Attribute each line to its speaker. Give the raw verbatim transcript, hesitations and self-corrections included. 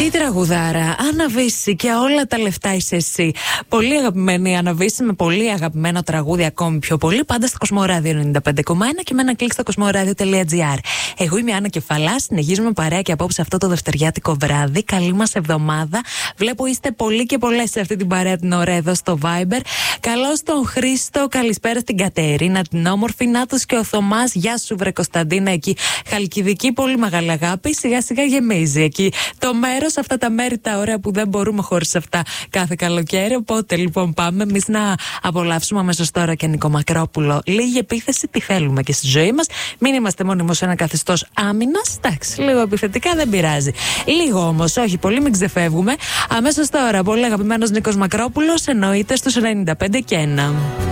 Speaker 1: Τι τραγουδάρα, Άννα Βύση, και όλα τα λεφτά είσαι εσύ. Πολύ αγαπημένη Άννα Βύση, με πολύ αγαπημένο τραγούδι ακόμη πιο πολύ, πάντα στο Κοσμοράδιο ενενήντα πέντε κόμμα ένα και με ένα κλικ στο κοσμοράδιο τελεία τζι άρ. Εγώ είμαι η Άννα Κεφαλά, συνεχίζουμε παρέα και απόψε αυτό το δευτεριάτικο βράδυ. Καλή μας εβδομάδα. Βλέπω είστε πολλοί και πολλές σε αυτή την παρέα την ωραία εδώ στο Viber. Καλώς τον Χρήστο, καλησπέρα στην Κατερίνα, την όμορφη. Νάτος και ο Θωμάς, γεια σου βρε Κωνσταντίνα εκεί. Χαλκιδική, πολύ μεγάλη αγάπη. Σιγά σιγά γεμίζει εκεί το μέρος, αυτά τα μέρη τα ωραία που δεν μπορούμε χωρίς αυτά κάθε καλοκαίρι. Οπότε λοιπόν πάμε εμείς να απολαύσουμε αμέσως τώρα και Νίκο Μακρόπουλο. Λίγη επίθεση τη θέλουμε και στη ζωή μας. Μην είμαστε μόνοι σε ένα καθεστώς άμυνας. Εντάξει, λίγο επιθετικά δεν πειράζει. Λίγο όμως, όχι πολύ, μην ξεφεύγουμε. Αμέσως τώρα, πολύ αγαπημένος Νίκος Μακρόπουλος, εννοείται στους ενενήντα πέντε και ένα.